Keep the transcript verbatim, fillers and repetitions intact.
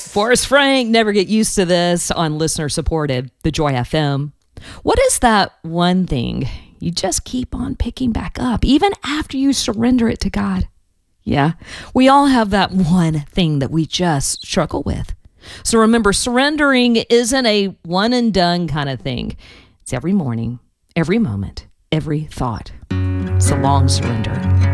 Forrest Frank, never get used to this on listener supported, the Joy F M. What is that one thing you just keep on picking back up, even after you surrender it to God? Yeah, we all have that one thing that we just struggle with. So remember, surrendering isn't a one and done kind of thing. It's every morning, every moment, every thought. It's a long surrender.